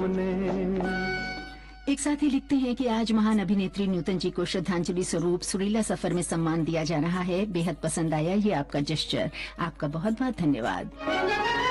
हमने। एक साथी लिखते हैं कि आज महान अभिनेत्री न्यूटन जी को श्रद्धांजलि स्वरूप सुरीला सफर में सम्मान दिया जा रहा है। बेहद पसंद आया ये आपका जेस्चर, आपका बहुत बहुत धन्यवाद।